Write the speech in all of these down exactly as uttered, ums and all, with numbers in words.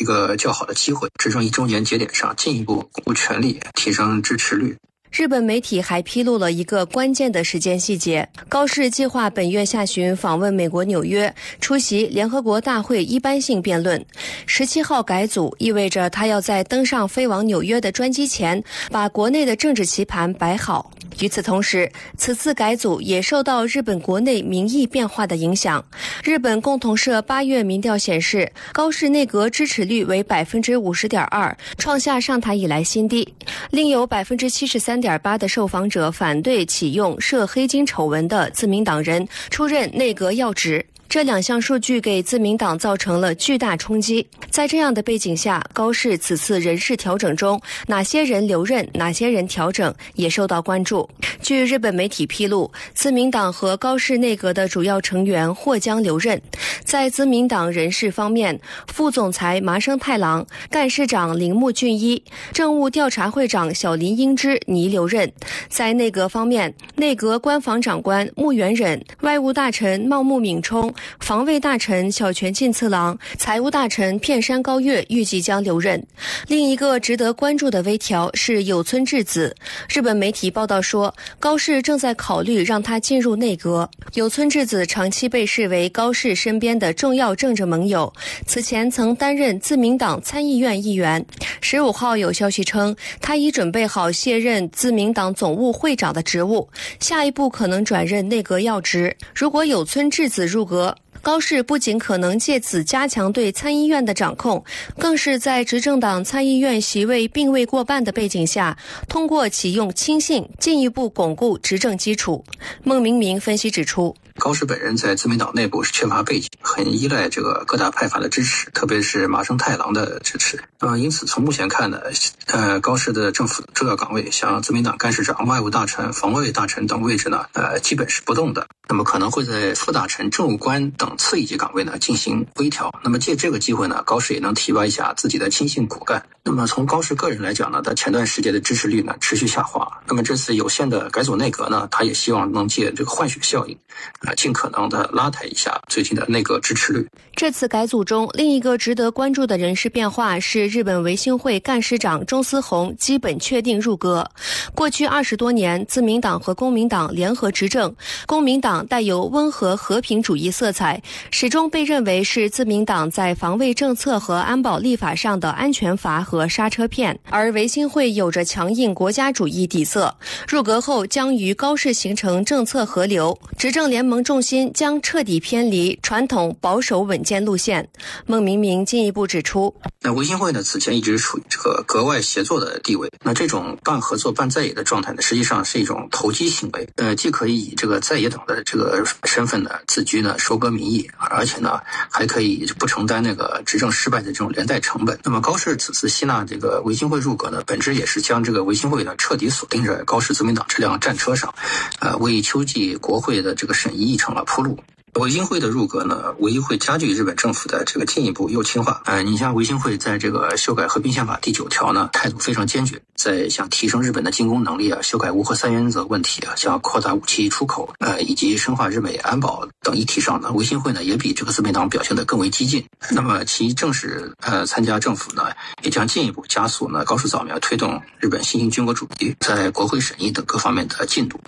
个较好的机会，执政一周年节点上进一步巩固权力，提升支持率。 日本媒体还披露了一个关键的时间细节，高市计划本月下旬访问美国纽约，出席联合国大会一般性辩论。十七号改组意味着他要在登上飞往纽约的专机前，把国内的政治棋盘摆好。与此同时，此次改组也受到日本国内民意变化的影响。日本共同社八月民调显示，高市内阁支持率为 百分之五十点二， 创下上台以来新低。另有 百分之七十三点八 的受访者反对启用涉黑金丑闻的自民党人出任内阁要职。这两项数据给自民党造成了巨大冲击。在这样的背景下，高市此次人事调整中，哪些人留任，哪些人调整，也受到关注。据日本媒体披露，自民党和高市内阁的主要成员或将留任。在自民党人事方面，副总裁麻生太郎、干事长铃木俊一、政务调查会长小林英之拟留任。在内阁方面，内阁官房长官木原忍、外务大臣茂木敏充、防卫大臣小泉进次郎、财务大臣片山高月预计将留任。另一个值得关注的微调是有村智子。日本媒体报道说，高市正在考虑让他进入内阁。有村智子长期被视为高市身边的重要政治盟友，此前曾担任自民党参议院议员。十五号有消息称，他已准备好卸任自民党总务会长的职务，下一步可能转任内阁要职。如果有村智子入阁，高市不仅可能借此加强对参议院的掌控，更是在执政党参议院席位并未过半的背景下，通过启用亲信进一步巩固执政基础。孟明明分析指出， 高市本人在自民党内部是缺乏背景，很依赖这个各大派阀的支持，特别是麻生太郎的支持。呃，因此从目前看呢，呃，高市的政府重要岗位，像自民党干事长、外务大臣、防卫大臣等位置呢，呃，基本是不动的。那么可能会在副大臣、政务官等次一级岗位呢进行微调。那么借这个机会呢，高市也能提拔一下自己的亲信骨干。那么从高市个人来讲呢，他前段时间的支持率呢持续下滑。那么这次有限的改组内阁呢，他也希望能借这个换血效应，啊、呃，尽可能的拉抬一下最近的内阁支持率。 这次改组中，另一个值得关注的人事变化是日本维新会干事长中司宏基本确定入阁。过去二十多年，自民党和公民党联合执政，公民党带有温和和平主义色彩，始终被认为是自民党在防卫政策和安保立法上的安全阀和刹车片，而维新会有着强硬国家主义底色。入阁后将与高市形成政策合流，执政联盟重心将彻底偏离传统保守稳健路线。孟明明进一步指出， 那维新会呢此前一直处于这个格外协作的地位，那这种半合作半在野的状态呢，实际上是一种投机行为，呃，既可以以这个在野党的这个身份呢自居呢收割民意，而且呢还可以不承担那个执政失败的这种连带成本。那么高市此次吸纳这个维新会入阁呢，本质也是将这个维新会呢彻底锁定在高市自民党这辆战车上，呃，为秋季国会的这个审议议程了铺路。维新会的入阁呢，唯一会加剧日本政府的这个进一步右倾化。呃，你像维新会在这个修改和平宪法第九条呢，态度非常坚决，在想提升日本的进攻能力啊，修改无核三原则问题啊，像扩大武器出口，呃，以及深化日美安保等议题上呢，维新会呢也比这个自民党表现得更为激进。那么其正式呃参加政府呢，也将进一步加速呢高市扫描推动日本新型军国主义在国会审议等各方面的进度。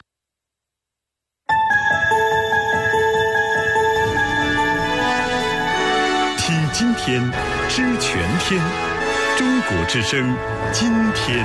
今天知全天，中国之声今天。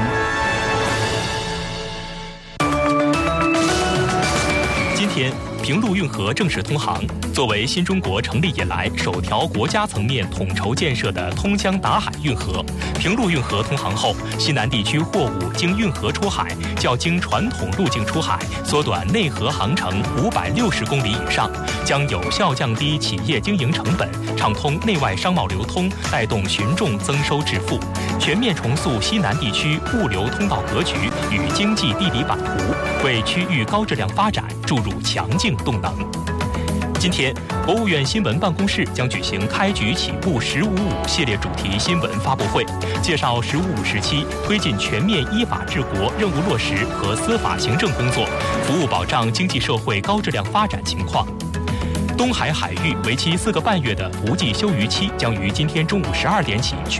今天，平陆运河正式通航。作为新中国成立以来首条国家层面统筹建设的通江达海运河，平陆运河通航后，西南地区货物经运河出海，较经传统路径出海缩短内河航程五百六十公里以上，将有效降低企业经营成本，畅通内外商贸流通，带动群众增收致富，全面重塑西南地区物流通道格局与经济地理版图，为区域高质量发展注入强劲动能。今天，国务院新闻办公室将举行开局起步十五五系列主题新闻发布会，介绍十五五时期推进全面依法治国任务落实和司法行政工作，服务保障经济社会高质量发展情况。东海海域为期四个半月的国际休渔期将于今天中午十二点起